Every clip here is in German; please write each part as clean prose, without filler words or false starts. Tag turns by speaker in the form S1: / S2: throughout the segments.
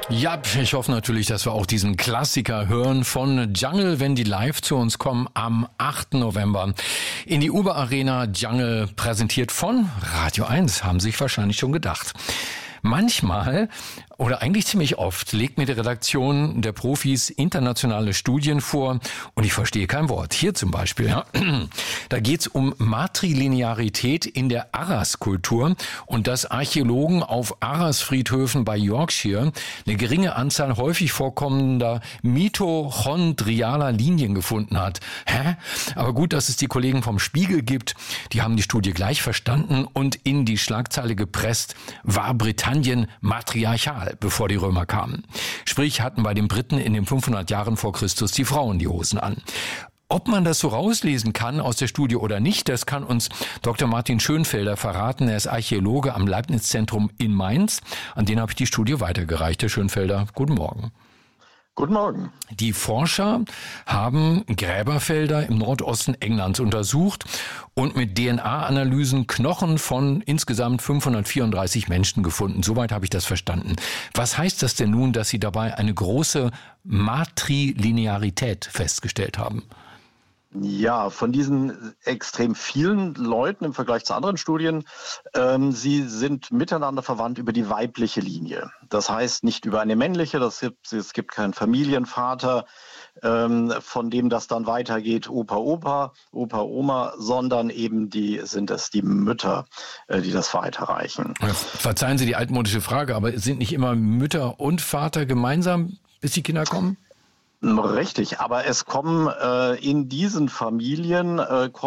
S1: Ja, ich hoffe natürlich, dass wir auch diesen Klassiker hören von Jungle, wenn die live zu uns kommen am 8. November in die Uber Arena. Jungle präsentiert von Radio 1, haben sich wahrscheinlich schon gedacht. Manchmal oder eigentlich ziemlich oft legt mir die Redaktion der Profis internationale Studien vor und ich verstehe kein Wort. Hier zum Beispiel, ja, da geht's um Matrilinearität in der Arras-Kultur und dass Archäologen auf Arras-Friedhöfen bei Yorkshire eine geringe Anzahl häufig vorkommender mitochondrialer Linien gefunden hat. Hä? Aber gut, dass es die Kollegen vom Spiegel gibt. Die haben die Studie gleich verstanden und in die Schlagzeile gepresst, war Britannien matriarchal, bevor die Römer kamen. Sprich, hatten bei den Briten in den 500 Jahren vor Christus die Frauen die Hosen an. Ob man das so rauslesen kann aus der Studie oder nicht, das kann uns Dr. Martin Schönfelder verraten. Er ist Archäologe am Leibniz-Zentrum in Mainz. An den habe ich die Studie weitergereicht. Herr Schönfelder, guten Morgen.
S2: Guten Morgen.
S1: Die Forscher haben Gräberfelder im Nordosten Englands untersucht und mit DNA-Analysen Knochen von insgesamt 534 Menschen gefunden. Soweit habe ich das verstanden. Was heißt das denn nun, dass Sie dabei eine große Matrilinearität festgestellt haben?
S2: Ja, von diesen extrem vielen Leuten im Vergleich zu anderen Studien, sie sind miteinander verwandt über die weibliche Linie. Das heißt nicht über eine männliche, es gibt keinen Familienvater, von dem das dann weitergeht, Opa, Oma, sondern eben sind es die Mütter, die das weiterreichen.
S1: Verzeihen Sie die altmodische Frage, aber sind nicht immer Mütter und Vater gemeinsam, bis die Kinder kommen?
S2: Richtig, aber es kommen in diesen Familien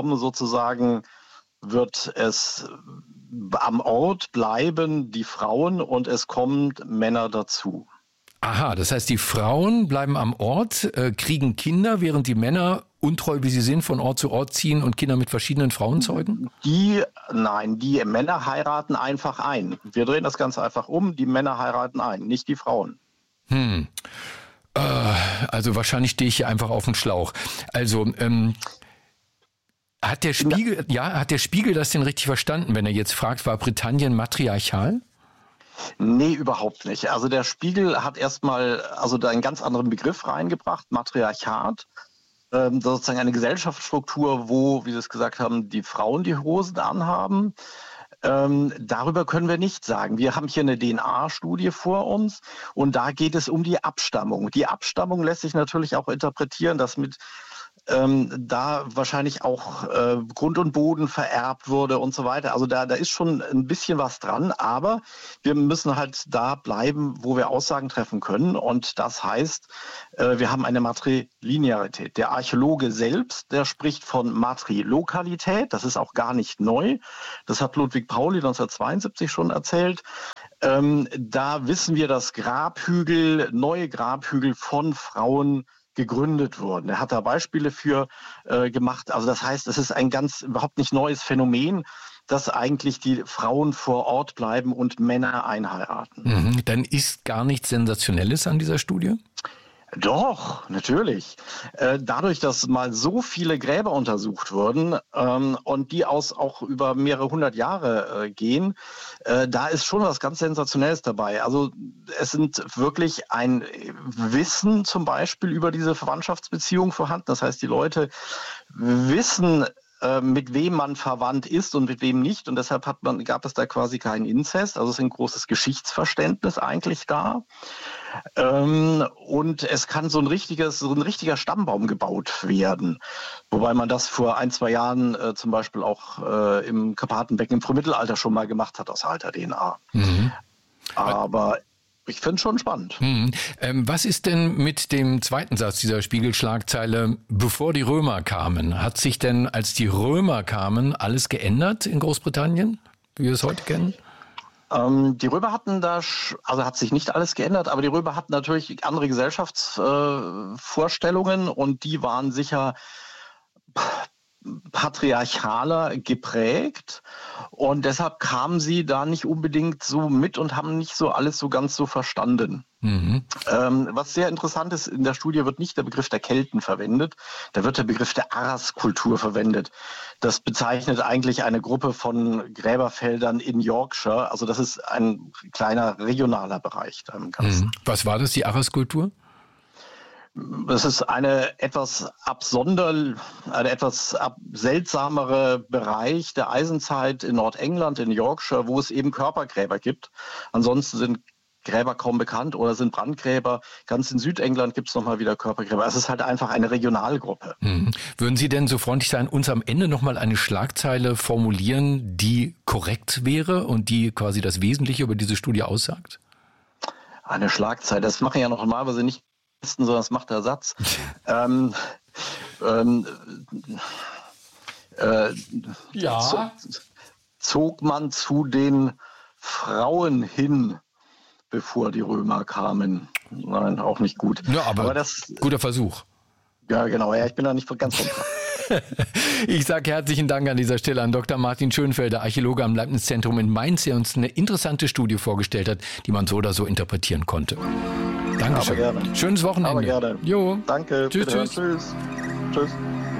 S2: wird es am Ort bleiben die Frauen und es kommen Männer dazu.
S1: Aha, das heißt, die Frauen bleiben am Ort, kriegen Kinder, während die Männer, untreu wie sie sind, von Ort zu Ort ziehen und Kinder mit verschiedenen Frauen zeugen?
S2: Die Männer heiraten einfach ein. Wir drehen das Ganze einfach um, die Männer heiraten ein, nicht die Frauen.
S1: Also wahrscheinlich stehe ich hier einfach auf dem Schlauch. Also hat der Spiegel das denn richtig verstanden, wenn er jetzt fragt, war Britannien matriarchal?
S2: Nee, überhaupt nicht. Also der Spiegel hat erstmal da einen ganz anderen Begriff reingebracht, Matriarchat. Sozusagen eine Gesellschaftsstruktur, wo, wie Sie es gesagt haben, die Frauen die Hosen anhaben. Darüber können wir nichts sagen. Wir haben hier eine DNA-Studie vor uns und da geht es um die Abstammung. Die Abstammung lässt sich natürlich auch interpretieren, dass da wahrscheinlich auch Grund und Boden vererbt wurde und so weiter. Also da ist schon ein bisschen was dran, aber wir müssen halt da bleiben, wo wir Aussagen treffen können. Und das heißt, wir haben eine Matrilinearität. Der Archäologe selbst, der spricht von Matrilokalität. Das ist auch gar nicht neu. Das hat Ludwig Pauli 1972 schon erzählt. Da wissen wir, dass neue Grabhügel von Frauen gegründet wurden. Er hat da Beispiele für gemacht. Also das heißt, es ist ein überhaupt nicht neues Phänomen, dass eigentlich die Frauen vor Ort bleiben und Männer einheiraten.
S1: Dann ist gar nichts Sensationelles an dieser Studie?
S2: Doch, natürlich. Dadurch, dass mal so viele Gräber untersucht wurden und die auch über mehrere hundert Jahre gehen, da ist schon was ganz Sensationelles dabei. Also es sind wirklich ein Wissen zum Beispiel über diese Verwandtschaftsbeziehung vorhanden. Das heißt, die Leute wissen, mit wem man verwandt ist und mit wem nicht. Und deshalb gab es da quasi keinen Inzest. Also es ist ein großes Geschichtsverständnis eigentlich da. Und es kann so ein richtiger Stammbaum gebaut werden. Wobei man das vor 1-2 Jahren zum Beispiel auch im Karpatenbecken im Frühmittelalter schon mal gemacht hat aus alter DNA. Aber ich finde es schon spannend.
S1: Was ist denn mit dem zweiten Satz dieser Spiegelschlagzeile, bevor die Römer kamen? Hat sich denn, als die Römer kamen, alles geändert in Großbritannien, wie wir es heute kennen?
S2: Die Römer hatten hat sich nicht alles geändert, aber die Römer hatten natürlich andere Gesellschaftsvorstellungen und die waren sicher patriarchaler geprägt und deshalb kamen sie da nicht unbedingt so mit und haben nicht so alles so ganz so verstanden. Was sehr interessant ist, in der Studie wird nicht der Begriff der Kelten verwendet, da wird der Begriff der Aras-Kultur verwendet. Das bezeichnet eigentlich eine Gruppe von Gräberfeldern in Yorkshire, also das ist ein kleiner regionaler Bereich da im Ganzen.
S1: Was war das, die Aras-Kultur?
S2: Das ist eine etwas seltsamere Bereich der Eisenzeit in Nordengland, in Yorkshire, wo es eben Körpergräber gibt. Ansonsten sind Gräber kaum bekannt oder sind Brandgräber. Ganz in Südengland gibt es nochmal wieder Körpergräber. Es ist halt einfach eine Regionalgruppe.
S1: Würden Sie denn so freundlich sein, uns am Ende nochmal eine Schlagzeile formulieren, die korrekt wäre und die quasi das Wesentliche über diese Studie aussagt?
S2: Eine Schlagzeile, das machen ja normalerweise nicht, sondern das macht der Satz. Zog man zu den Frauen hin, bevor die Römer kamen. Nein, auch nicht gut.
S1: Ja, aber das, guter Versuch.
S2: Ja, genau. Ja, ich bin da nicht ganz so.
S1: Ich sage herzlichen Dank an dieser Stelle an Dr. Martin Schönfelder, Archäologe am Leibniz-Zentrum in Mainz, der uns eine interessante Studie vorgestellt hat, die man so oder so interpretieren konnte. Dankeschön.
S2: Aber gerne.
S1: Schönes Wochenende.
S2: Aber gerne.
S1: Jo.
S2: Danke.
S1: Tschüss.
S2: Tschüss. Tschüss.